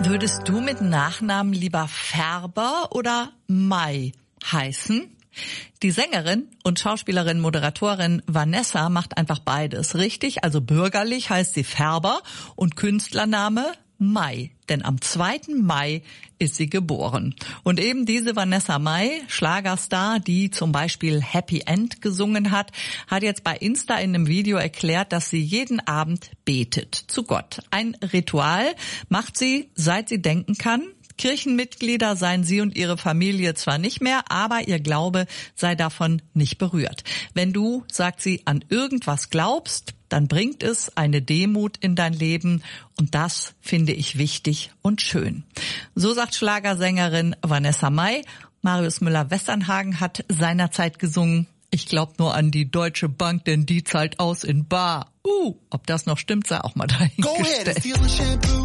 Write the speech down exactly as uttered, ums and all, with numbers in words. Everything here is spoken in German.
Würdest du mit Nachnamen lieber Färber oder May heißen? Die Sängerin und Schauspielerin, Moderatorin Vanessa macht einfach beides. Richtig, also bürgerlich heißt sie Färber und Künstlername May. Denn am zweiten Mai ist sie geboren. Und eben diese Vanessa May, Schlagerstar, die zum Beispiel Happy End gesungen hat, hat jetzt bei Insta in einem Video erklärt, dass sie jeden Abend betet zu Gott. Ein Ritual macht sie, seit sie denken kann. Kirchenmitglieder seien sie und ihre Familie zwar nicht mehr, aber ihr Glaube sei davon nicht berührt. Wenn du, sagt sie, an irgendwas glaubst, dann bringt es eine Demut in dein Leben und das finde ich wichtig und schön. So sagt Schlagersängerin Vanessa May. Marius Müller-Westernhagen hat seinerzeit gesungen: Ich glaub nur an die Deutsche Bank, denn die zahlt aus in bar. Uh, ob das noch stimmt, sei auch mal dahingestellt.